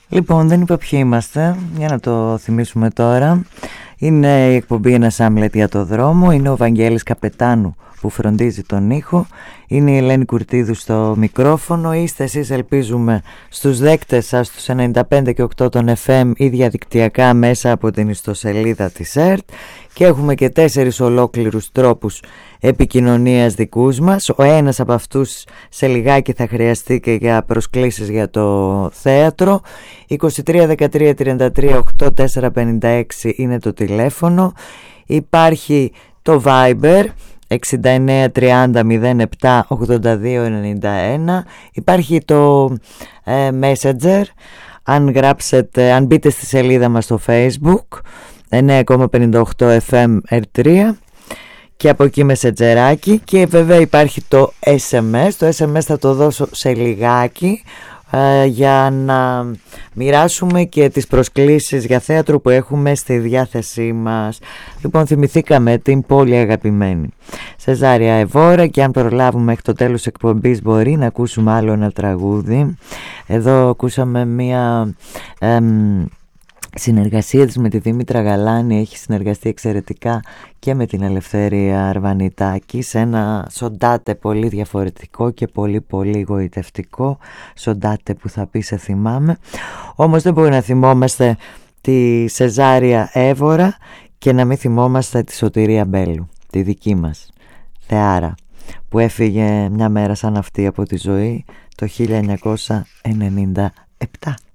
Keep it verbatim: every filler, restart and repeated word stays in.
Λοιπόν, δεν είπα ποιοι είμαστε, για να το θυμίσουμε τώρα. Είναι η εκπομπή «Ένας Άμλετ για το δρόμο». Είναι ο Βαγγέλης Καπετάνου που φροντίζει τον ήχο. Είναι η Ελένη Κουρτίδου στο μικρόφωνο. Είστε εσείς, ελπίζουμε, στους δέκτες σας στους ενενήντα πέντε και οκτώ των εφ εμ ή διαδικτυακά μέσα από την ιστοσελίδα της ΕΡΤ. Και έχουμε και τέσσερις ολόκληρους τρόπους επικοινωνίας δικούς μας. Ο ένας από αυτούς σε λιγάκι θα χρειαστεί και για προσκλήσεις για το θέατρο. είκοσι τρία δεκατρία τριάντα τρία οκτώ τέσσερα πενήντα έξι είναι το τηλέφωνο. Υπάρχει το Viber εξήντα εννέα τριάντα μηδέν επτά ογδόντα δύο ενενήντα ένα. Υπάρχει το ε, Messenger. Αν γράψετε, αν μπείτε στη σελίδα μας στο Facebook εννέα κόμμα πενήντα οκτώ εφ εμ ερ τρία και από εκεί μεσεντζεράκι. Και βέβαια υπάρχει το ες εμ ες. Το ες εμ ες θα το δώσω σε λιγάκι ε, για να μοιράσουμε και τις προσκλήσεις για θέατρο που έχουμε στη διάθεσή μας. Λοιπόν, θυμηθήκαμε την πολύ αγαπημένη Σεζάρια Εβόρα, και αν προλάβουμε μέχρι το τέλος της εκπομπής μπορεί να ακούσουμε άλλο ένα τραγούδι. Εδώ ακούσαμε μία εμ, συνεργασία της με τη Δήμητρα Γαλάνη. Έχει συνεργαστεί εξαιρετικά και με την Ελευθέρια Αρβανιτάκη σε ένα σοντάτε πολύ διαφορετικό και πολύ πολύ γοητευτικό. Σοντάτε που θα πει σε θυμάμαι. Όμως δεν μπορεί να θυμόμαστε τη Σεζάρια Έβορα και να μην θυμόμαστε τη Σωτηρία Μπέλου, τη δική μας θεάρα, που έφυγε μια μέρα σαν αυτή από τη ζωή το χίλια εννιακόσια ενενήντα επτά.